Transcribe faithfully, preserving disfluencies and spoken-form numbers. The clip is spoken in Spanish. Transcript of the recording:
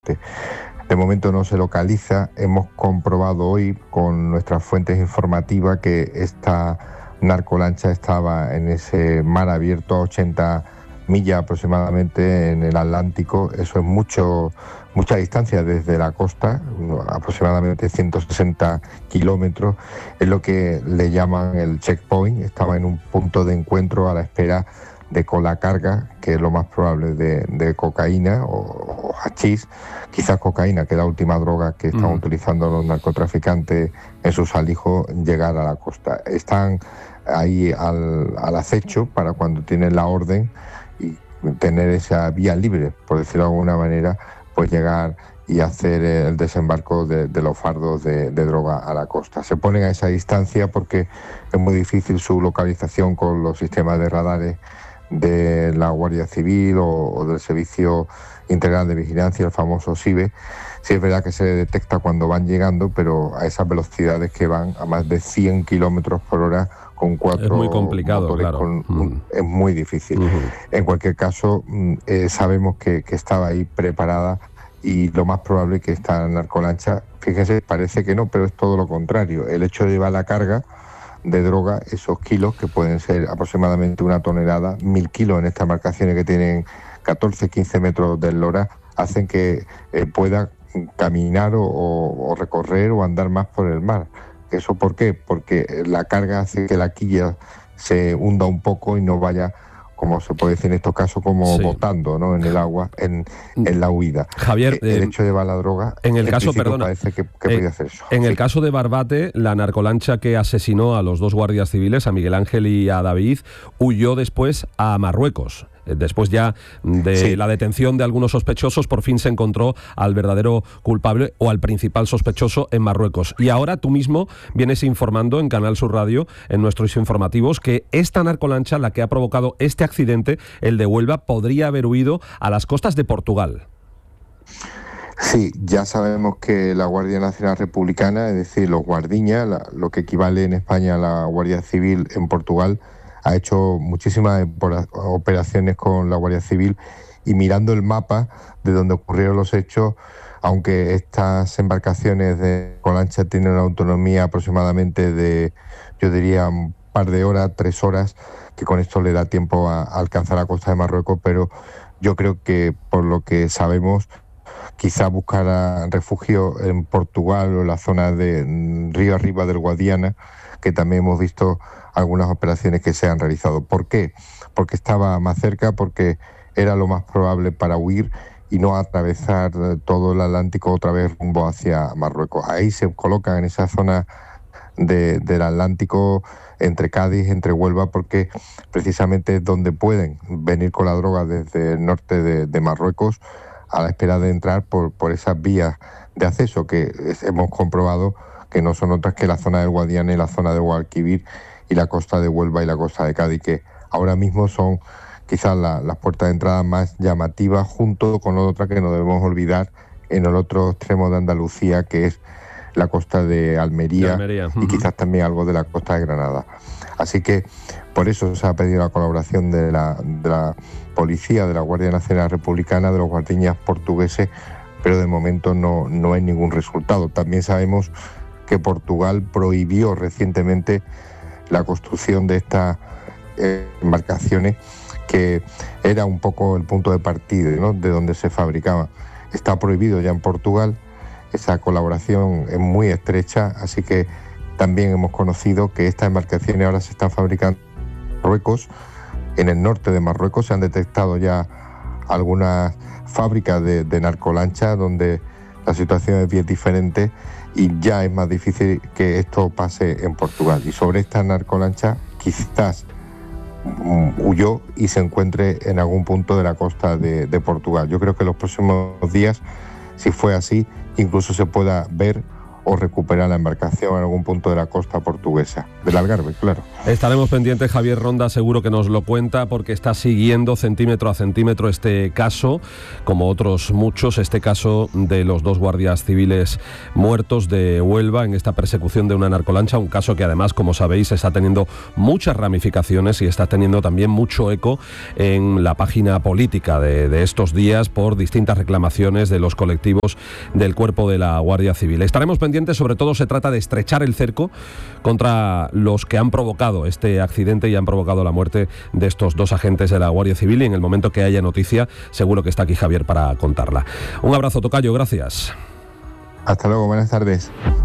De momento no se localiza. Hemos comprobado hoy con nuestras fuentes informativas que esta narcolancha estaba en ese mar abierto a ochenta millas aproximadamente en el Atlántico. Eso es mucho, mucha distancia desde la costa, aproximadamente ciento sesenta kilómetros. Es lo que le llaman el checkpoint. Estaba en un punto de encuentro a la espera de con la carga, que es lo más probable, de, de cocaína o, o hachís, quizás cocaína, que es la última droga que están mm. utilizando los narcotraficantes en sus alijos, llegar a la costa. Están ahí al, al acecho para cuando tienen la orden y tener esa vía libre, por decirlo de alguna manera, pues llegar y hacer el desembarco de, de los fardos de, de droga a la costa. Se ponen a esa distancia porque es muy difícil su localización con los sistemas de radares de la Guardia Civil o, o del Servicio Integral de Vigilancia, el famoso S I V E. Sí es verdad que se detecta cuando van llegando, pero a esas velocidades que van a más de cien kilómetros por hora con cuatro es muy complicado, motores, claro. con, Mm. es muy difícil. Uh-huh. En cualquier caso, eh, sabemos que, que estaba ahí preparada y lo más probable es que esta narcolancha, fíjense, parece que no, pero es todo lo contrario. El hecho de llevar la carga de droga, esos kilos, que pueden ser aproximadamente una tonelada, mil kilos en estas embarcaciones que tienen catorce, quince metros de eslora, hacen que eh, pueda caminar o, o recorrer o andar más por el mar. ¿Eso por qué? Porque la carga hace que la quilla se hunda un poco y no vaya, como se puede decir en estos casos, como sí. botando, ¿no?, en el agua, en, en la huida. Javier, el eh, hecho de llevar la droga, en el caso, perdona, parece que, que eh, podía hacer eso. En sí. el caso de Barbate, la narcolancha que asesinó a los dos guardias civiles, a Miguel Ángel y a David, huyó después a Marruecos. Después ya de sí. la detención de algunos sospechosos, por fin se encontró al verdadero culpable o al principal sospechoso en Marruecos. Y ahora tú mismo vienes informando en Canal Sur Radio, en nuestros informativos, que esta narcolancha, la que ha provocado este accidente, el de Huelva, podría haber huido a las costas de Portugal. Sí, ya sabemos que la Guardia Nacional Republicana, es decir, los guardiñas, la, lo que equivale en España a la Guardia Civil en Portugal, ha hecho muchísimas operaciones con la Guardia Civil, y mirando el mapa de donde ocurrieron los hechos, aunque estas embarcaciones de narcolancha tienen una autonomía aproximadamente de, yo diría, un par de horas, tres horas, que con esto le da tiempo a, a alcanzar la costa de Marruecos, pero yo creo que, por lo que sabemos, quizá buscar refugio en Portugal o en la zona de río arriba del Guadiana, que también hemos visto algunas operaciones que se han realizado. ¿Por qué? Porque estaba más cerca, porque era lo más probable para huir y no atravesar todo el Atlántico otra vez rumbo hacia Marruecos. Ahí se colocan en esa zona de, del Atlántico, entre Cádiz, entre Huelva, porque precisamente es donde pueden venir con la droga desde el norte de, de Marruecos, a la espera de entrar por, por esas vías de acceso que es, hemos comprobado que no son otras que la zona del Guadiana y la zona de Guadalquivir y la costa de Huelva y la costa de Cádiz, que ahora mismo son quizás la, las puertas de entrada más llamativas, junto con otra que no debemos olvidar en el otro extremo de Andalucía, que es la costa de Almería, de Almería. y quizás también algo de la costa de Granada. Así que por eso se ha pedido la colaboración de la, de la policía, de la Guardia Nacional Republicana, de los guardiñas portugueses, pero de momento no, no hay ningún resultado. También sabemos que Portugal prohibió recientemente la construcción de estas eh, embarcaciones, que era un poco el punto de partida, ¿no?, de donde se fabricaban. Está prohibido ya en Portugal, esa colaboración es muy estrecha, así que también hemos conocido que estas embarcaciones ahora se están fabricando en Marruecos. En el norte de Marruecos se han detectado ya algunas fábricas de, de narcolanchas donde la situación es bien diferente y ya es más difícil que esto pase en Portugal. Y sobre esta narcolancha quizás um, huyó y se encuentre en algún punto de la costa de, de Portugal. Yo creo que en los próximos días, si fue así, incluso se pueda ver o recuperar la embarcación en algún punto de la costa portuguesa, del Algarve, claro. Estaremos pendientes, Javier Ronda seguro que nos lo cuenta, porque está siguiendo centímetro a centímetro este caso, como otros muchos, este caso de los dos guardias civiles muertos de Huelva en esta persecución de una narcolancha, un caso que además, como sabéis, está teniendo muchas ramificaciones y está teniendo también mucho eco en la página política de, de estos días por distintas reclamaciones de los colectivos del Cuerpo de la Guardia Civil. Estaremos pendientes. Sobre todo se trata de estrechar el cerco contra los que han provocado este accidente y han provocado la muerte de estos dos agentes de la Guardia Civil, y en el momento que haya noticia seguro que está aquí Javier para contarla. Un abrazo, tocayo, gracias. Hasta luego, buenas tardes.